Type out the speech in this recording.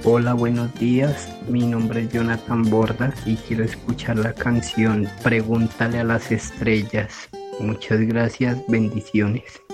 Hola, buenos días. Mi nombre es Jonathan Borda y quiero escuchar la canción Pregúntale a las estrellas. Muchas gracias, bendiciones.